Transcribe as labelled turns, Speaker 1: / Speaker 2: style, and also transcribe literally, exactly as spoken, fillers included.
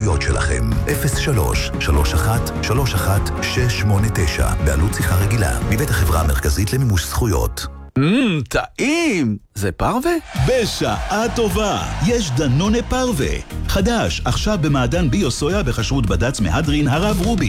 Speaker 1: הזכויות שלכם. אפס שלוש שלוש אחת שלוש אחת שש שמונה תשע, בעלות שיחה רגילה, מבית החברה המרכזית למימוש זכויות.
Speaker 2: מmm, טעים! זה פרווה?
Speaker 3: בשעה טובה, יש דנונה פרווה. חדש, עכשיו במעדן ביו סויה בחשרות בד"ץ מהדרין הרב רובי.